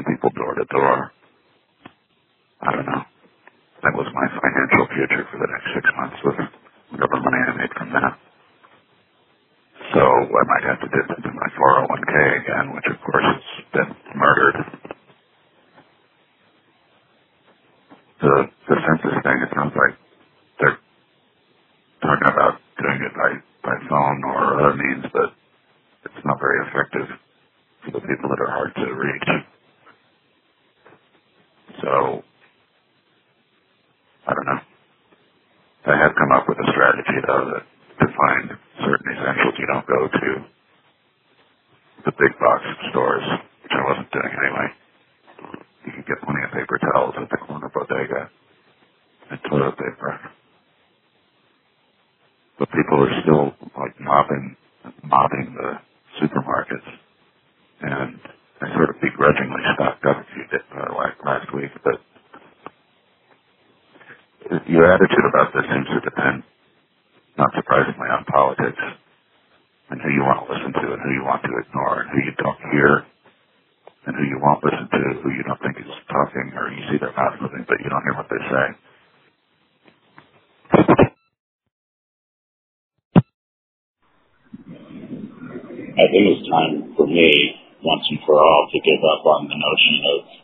people door to door. I don't know. That was my financial future for the next 6 months, was whatever money I made from that. So I might have to dip into my 401k again, which of course has been murdered. The census thing, it sounds like they're talking about doing it by phone or other means, but it's not very effective for the people that are hard to reach. So, I don't know. They have come up with a strategy, though, that to find certain essentials you don't go to the big box stores, which I wasn't doing anyway. You can get plenty of paper towels at the corner bodega and toilet paper. But people are still like mobbing the supermarkets, and I sort of begrudgingly stocked up a few like last week. But your attitude about this seems to depend, not surprisingly, on politics and who you want to listen to and who you want to ignore and who you don't hear and who you won't listen to, who you don't think is talking, or you see their mouth moving but you don't hear what they say. I think it's time for me, once and for all, to give up on the notion of